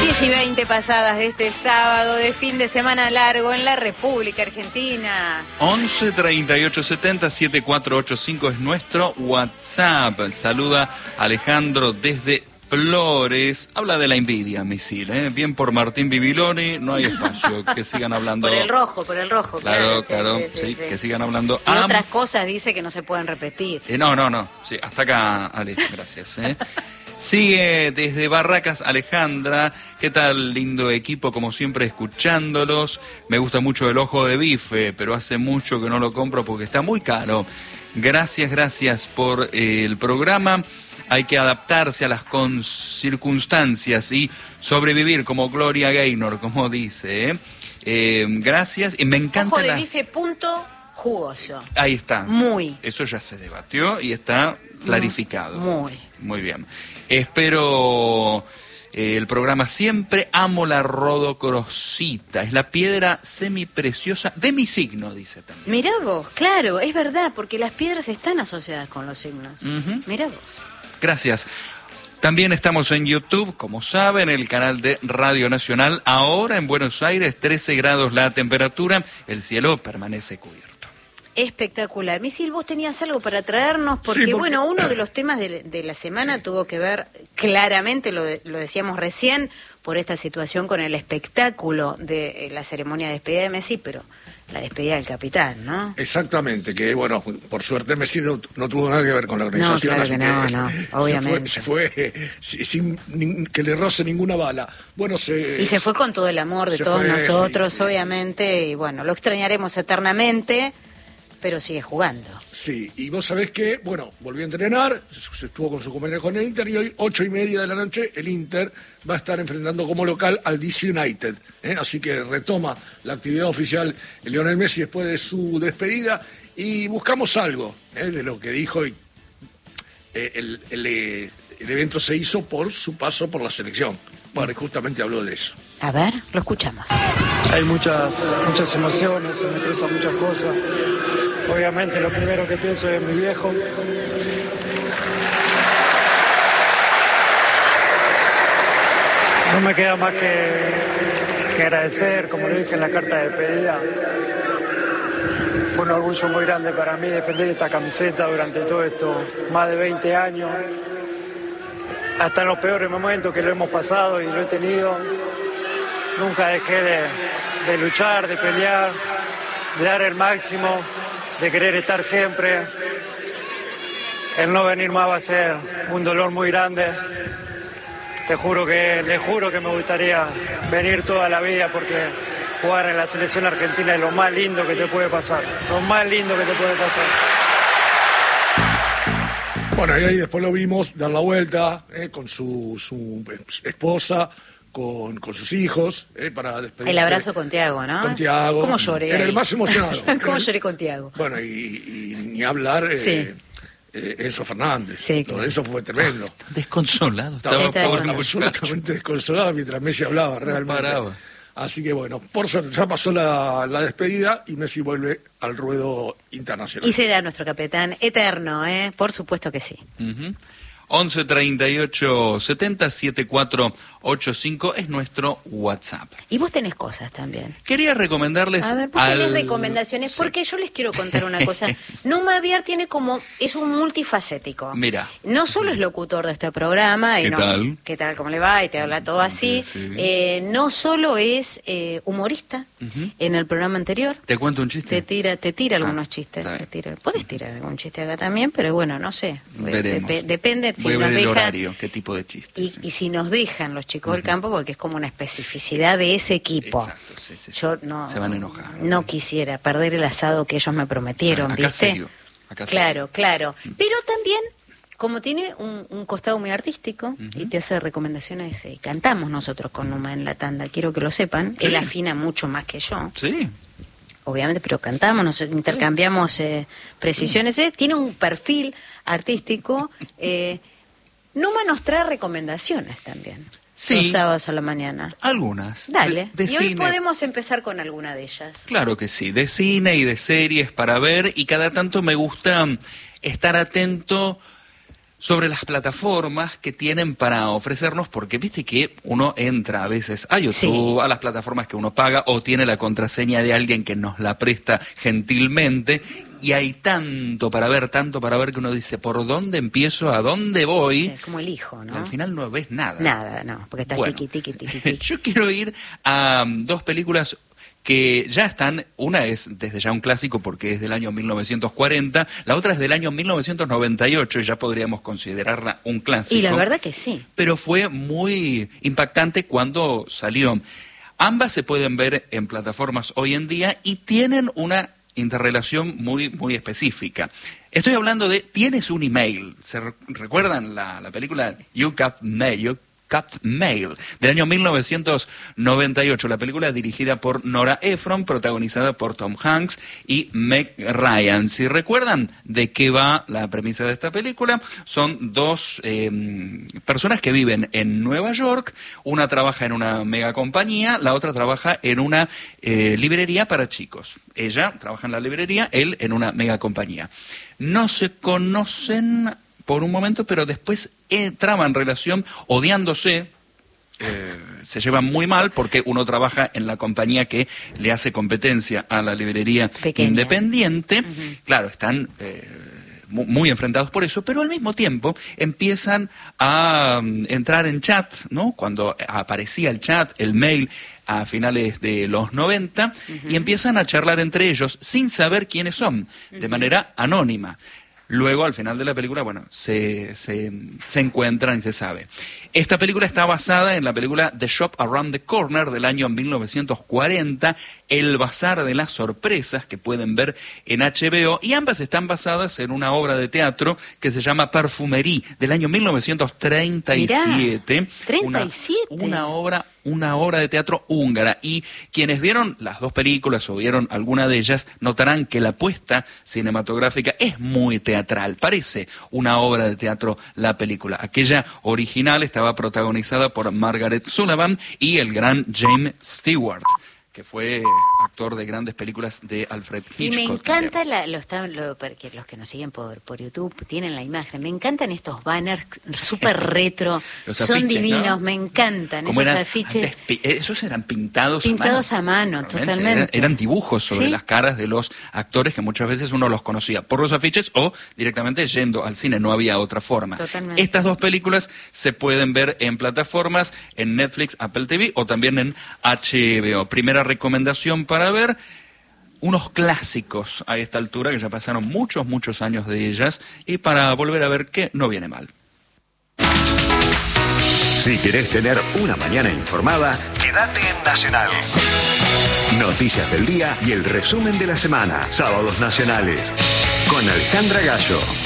10:20 pasadas de este sábado de fin de semana largo en la República Argentina. 11 38 70 7485 es nuestro WhatsApp. Saluda Alejandro desde Flores. Habla de la envidia, misil, ¿eh? Bien por Martín Bibiloni, no hay espacio. Que sigan hablando. Por el rojo. Claro, sí. que sigan hablando. Y otras cosas dice que no se pueden repetir. No. Sí, hasta acá, Ale, gracias. Sigue desde Barracas Alejandra. ¿Qué tal, lindo equipo? Como siempre, escuchándolos. Me gusta mucho el ojo de bife, pero hace mucho que no lo compro porque está muy caro. Gracias por el programa. Hay que adaptarse a las circunstancias y sobrevivir como Gloria Gaynor, como dice. Gracias. Y me encanta. Ojo de bife, punto jugoso. Ahí está. Muy. Eso ya se debatió y está clarificado. Muy bien. Espero el programa siempre. Amo la rodocrosita. Es la piedra semipreciosa de mi signo, dice también. Mirá vos, claro, es verdad, porque las piedras están asociadas con los signos. Mirá vos. Gracias. También estamos en YouTube, como saben, el canal de Radio Nacional. Ahora en Buenos Aires, 13 grados la temperatura. El cielo permanece cubierto. Espectacular. Misil, vos tenías algo para traernos, porque bueno, uno de los temas de la semana tuvo que ver, claramente, lo decíamos recién, por esta situación con el espectáculo de la ceremonia de despedida de Messi, pero la despedida del capitán, ¿no? Exactamente, que bueno, por suerte Messi no tuvo nada que ver con la organización. No, claro que no, obviamente. Se fue sin que le roce ninguna bala. Bueno, y se fue con todo el amor de todos nosotros, obviamente, y bueno, lo extrañaremos eternamente, pero sigue jugando. Sí, y vos sabés que, bueno, volvió a entrenar, se estuvo con su compañero con el Inter, y hoy, 8:30 de la noche, el Inter va a estar enfrentando como local al DC United, así que retoma la actividad oficial Lionel Messi después de su despedida, y buscamos algo de lo que dijo, y el evento se hizo por su paso por la selección. Bueno, justamente habló de eso. A ver, lo escuchamos. Hay muchas emociones, se me expresan muchas cosas. Obviamente lo primero que pienso es en mi viejo. No me queda más que agradecer, como lo dije en la carta de despedida. Fue un orgullo muy grande para mí defender esta camiseta durante todo esto, más de 20 años. Hasta en los peores momentos que lo hemos pasado y lo he tenido, nunca dejé de luchar, de pelear, de dar el máximo, de querer estar siempre. El no venir más va a ser un dolor muy grande. Le juro que me gustaría venir toda la vida, porque jugar en la selección argentina es lo más lindo que te puede pasar. Lo más lindo que te puede pasar. Bueno, y ahí después lo vimos dar la vuelta con su esposa, con sus hijos, para despedirse. El abrazo con Tiago, ¿no? Con Tiago. ¿Cómo lloré? Era el más emocionado. ¿Cómo lloré con Tiago? Bueno, y ni hablar Enzo Fernández. Sí, claro. Eso fue tremendo. Desconsolado. Estaba absolutamente desconsolado mientras Messi hablaba, realmente. No paraba. Así que bueno, por suerte ya pasó la despedida y Messi vuelve al ruedo internacional. Y será nuestro capitán eterno, por supuesto que sí. 11 38 70 7485 es nuestro WhatsApp. Y vos tenés cosas también. Quería recomendarles. A ver, vos tenés recomendaciones, sí. Porque yo les quiero contar una cosa. Numa Aviar es un multifacético. Mira. No solo es locutor de este programa. ¿Qué tal? ¿Qué tal? ¿Cómo le va? Y te habla todo así. Sí. No solo es humorista. En el programa anterior. ¿Te cuento un chiste? Te tira algunos chistes. Podés tirar algún chiste acá también, pero bueno, no sé. Veremos. Depende. Voy a ver el horario, qué tipo de chistes. Y si nos dejan los chicos del campo, porque es como una especificidad de ese equipo. Exacto, sí. Yo no, se van a enojar. No quisiera perder el asado que ellos me prometieron, acá ¿viste? Serio. Acá claro. Pero también, como tiene un costado muy artístico y te hace recomendaciones, cantamos nosotros con Numa en la tanda, quiero que lo sepan. Sí. Él afina mucho más que yo. Sí. Obviamente, pero cantamos, nos intercambiamos precisiones. Tiene un perfil artístico. Numa nos trae recomendaciones también. Sí. Los sábados a la mañana. Algunas. Dale. De y cine. Hoy podemos empezar con alguna de ellas. Claro que sí. De cine y de series para ver. Y cada tanto me gusta estar atento sobre las plataformas que tienen para ofrecernos, porque viste que uno entra a veces a YouTube, a las plataformas que uno paga, o tiene la contraseña de alguien que nos la presta gentilmente, y hay tanto para ver que uno dice, ¿por dónde empiezo? ¿A dónde voy? Es como el hijo, ¿no? Al final no ves nada. Nada, no, porque está Bueno, tiqui. Yo quiero ir a dos películas que ya están, una es desde ya un clásico porque es del año 1940, la otra es del año 1998 y ya podríamos considerarla un clásico. Y la verdad que sí. Pero fue muy impactante cuando salió. Ambas se pueden ver en plataformas hoy en día y tienen una interrelación muy, muy específica. Estoy hablando de ¿Tienes un email? ¿Se recuerdan la película You Got Mail? Del año 1998, la película dirigida por Nora Ephron, protagonizada por Tom Hanks y Meg Ryan. Si recuerdan de qué va la premisa de esta película, son dos personas que viven en Nueva York, una trabaja en una mega compañía, la otra trabaja en una librería para chicos. Ella trabaja en la librería, él en una mega compañía. No se conocen por un momento, pero después traban relación odiándose, se llevan muy mal porque uno trabaja en la compañía que le hace competencia a la librería pequeña, independiente. Claro, están muy enfrentados por eso, pero al mismo tiempo empiezan a entrar en chat, ¿no? Cuando aparecía el chat, el mail, a finales de los 90, y empiezan a charlar entre ellos sin saber quiénes son, de manera anónima. Luego, al final de la película, bueno, se encuentran y se sabe. Esta película está basada en la película The Shop Around the Corner del año 1940, El Bazar de las Sorpresas, que pueden ver en HBO, y ambas están basadas en una obra de teatro que se llama Parfumerie, del año 1937. Mirá, 37. Una obra de teatro húngara, y quienes vieron las dos películas o vieron alguna de ellas notarán que la puesta cinematográfica es muy teatral, parece una obra de teatro la película. Aquella original estaba protagonizada por Margaret Sullavan y el gran James Stewart, que fue actor de grandes películas de Alfred Hitchcock. Y me encanta, porque los que nos siguen por YouTube tienen la imagen, me encantan estos banners súper retro, son afiches, divinos, ¿no? me encantan Como esos eran afiches. Antes, esos eran pintados a mano, totalmente. Eran dibujos sobre las caras de los actores que muchas veces uno los conocía por los afiches o directamente yendo al cine, no había otra forma. Totalmente. Estas dos películas se pueden ver en plataformas, en Netflix, Apple TV o también en HBO. Primera recomendación para ver, unos clásicos a esta altura, que ya pasaron muchos años de ellas, y para volver a ver que no viene mal. Si querés tener una mañana informada, quédate en Nacional. Noticias del día y el resumen de la semana. Sábados nacionales. Con Alejandra Gallo.